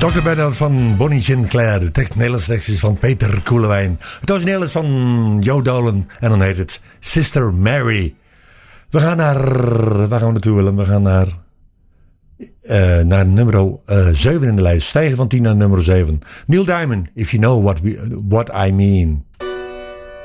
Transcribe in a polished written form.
Dr. Bernard van Bonnie Sinclair. De tekst, Nederlandse tekst is van Peter Koelewijn. Het origineel is van Joe Dolan. En dan heet het Sister Mary. We gaan naar... Waar gaan we naartoe, Willem? We gaan naar nummer 7 in de lijst. Stijgen van 10 naar nummer 7. Neil Diamond, If You Know What I Mean.